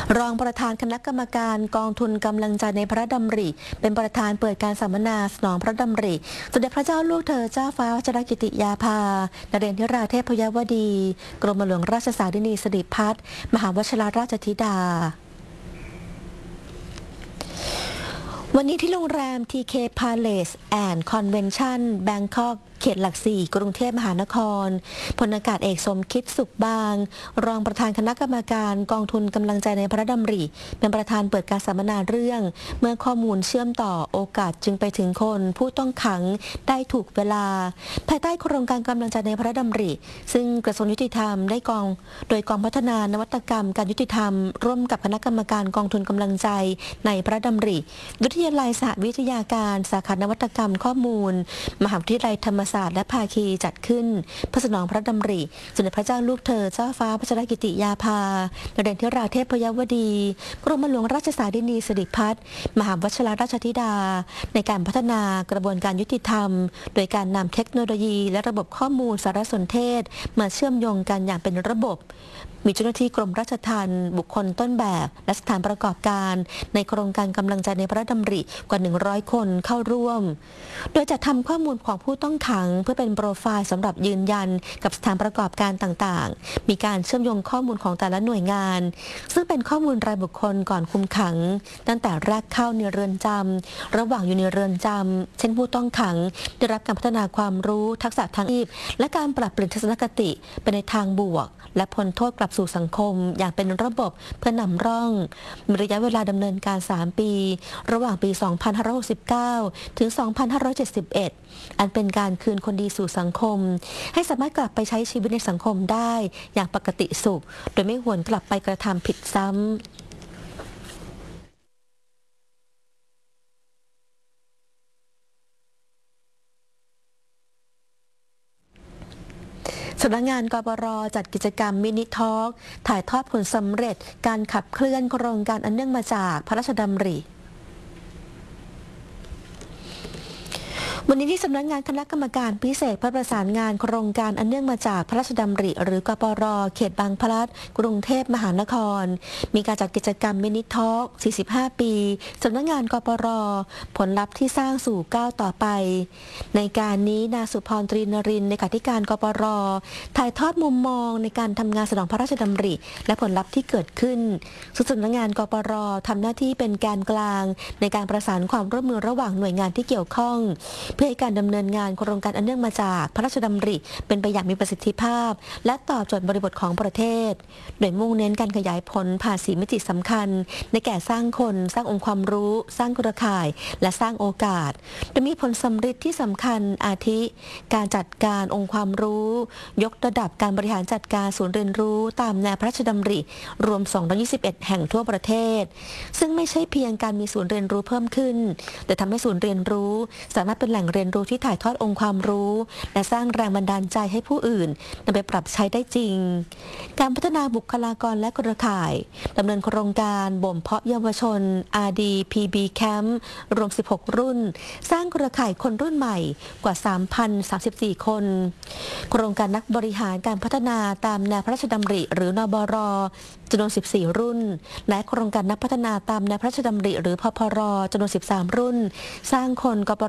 รองประธานคณะกรรมการกองทุนกำลังใจในพระดำริเป็นประธานเปิดการสัมมนาสนองพระดำริสมเด็จพระเจ้าลูกเธอเจ้าฟ้าวชิรกิติยาภานเรนทิราเทพยวดีกรมหลวงราชสารินีสิริพัฒน์มหาวชิรราชธิดาวันนี้ที่โรงแรม TK Palace and Convention Bangkok เขตหลัก4กรุงเทพมหานครพลอากาศเอกสมคิดสุขบางรองประธานคณะกรรมการกองทุนกำลังใจในพระดำริเป็นประธานเปิดการสัมมนาเรื่องเมื่อข้อมูลเชื่อมต่อโอกาสจึงไปถึงคนผู้ต้องขังได้ถูกเวลาภายใต้โครงการกำลังใจในพระดำริซึ่งกระทรวงยุติธรรมได้โดยกองพัฒนานวัตกรรมการยุติธรรมร่วมกับคณะกรรมการกองทุนกำลังใจในพระดำริวิทยาลัยสหวิทยาการสาขานวัตกรรมข้อมูลมหาวิทยาลัยธรรมศาสตร์และภาคีจัดขึ้นเพื่อสนองพระดำริสมเด็จพระเจ้าลูกเธอเจ้าฟ้าพัชรกิติยาภานเรนทิราเทพยวดีกรมหลวงราชสารินีสิริพัฒน์มหาวชิรราชธิดาในการพัฒนากระบวนการยุติธรรมโดยการนำเทคโนโลยีและระบบข้อมูลสารสนเทศมาเชื่อมโยงกันอย่างเป็นระบบมีเจ้าหน้าที่กรมราชทัณฑ์บุคคลต้นแบบและสถานประกอบการในโครงการกำลังใจในพระดำริกว่า100 คนเข้าร่วมโดยจะทำข้อมูลของผู้ต้องขังเพื่อเป็นโปรไฟล์สำหรับยืนยันกับสถานประกอบการต่างๆมีการเชื่อมโยงข้อมูลของแต่ละหน่วยงานซึ่งเป็นข้อมูลรายบุคคลก่อนคุมขังตั้งแต่แรกเข้าในเรือนจำระหว่างอยู่ในเรือนจำเช่นผู้ต้องขังได้รับการพัฒนาความรู้ทักษะทางอาชีพและการปรับเปลี่ยนทัศนคติไปในทางบวกและพ้นโทษกลับสู่สังคมอย่างเป็นระบบเพื่อนำร่องมีระยะเวลาดำเนินการ3 ปีระหว่างปี 2569 ถึง 2571 อันเป็นการคืนคนดีสู่สังคมให้สามารถกลับไปใช้ชีวิตในสังคมได้อย่างปกติสุขโดยไม่หวนกลับไปกระทำผิดซ้ำสำนักงานกปร.จัดกิจกรรมมินิทอล์กถ่ายทอดผลสำเร็จการขับเคลื่อนโครงการอันเนื่องมาจากพระราชดำริวันนี้ที่สำนักงานคณะกรรมการพิเศษเพื่อประสานงานโครงการอันเนื่องมาจากพระราชดำริหรือกปร.เขตบางพลัดกรุงเทพมหานครมีการจัดกิจกรรมมินิทอล์ก45 ปีสำนักงานกปร.ผลลัพธ์ที่สร้างสู่ก้าวต่อไปในการนี้นางสุพรตรีนรินทร์เลขาธิการกปร.ถ่ายทอดมุมมองในการทำงานสนองพระราชดำริและผลลัพธ์ที่เกิดขึ้นสำนักงานกปร.ทำหน้าที่เป็นแกนกลางในการประสานความร่วมมือระหว่างหน่วยงานที่เกี่ยวข้องเพื่อให้การดำเนินงานโครงการอันเนื่องมาจากพระราชดำริเป็นไปอย่างมีประสิทธิภาพและตอบโจทย์บริบทของประเทศโดยมุ่งเน้นการขยายผลผ่าน4 มิติสำคัญในแก่สร้างคนสร้างองค์ความรู้สร้างเครือข่ายและสร้างโอกาสโดยมีผลสำเร็จที่สำคัญอาทิการจัดการองค์ความรู้ยกระดับการบริหารจัดการศูนย์เรียนรู้ตามแนวพระราชดำริรวม221 แห่งทั่วประเทศซึ่งไม่ใช่เพียงการมีศูนย์เรียนรู้เพิ่มขึ้นแต่ทำให้ศูนย์เรียนรู้สามารถเป็นแหล่งเรียนรู้ที่ถ่ายทอดองค์ความรู้และสร้างแรงบันดาลใจให้ผู้อื่นนำไปปรับใช้ได้จริงการพัฒนาบุคลากรและเครือข่ายดำเนินโครงการบ่มเพาะเยาวชน RDPB Camp รวม16 รุ่นสร้างเครือข่ายคนรุ่นใหม่กว่า 3,034 คนโครงการนักบริหารการพัฒนาตามแนวพระราชดำริหรือนบร.จำนวน14 รุ่นและโครงการนักพัฒนาตามแนวพระราชดำริหรือพพร.จำนวน13 รุ่นสร้างคนกป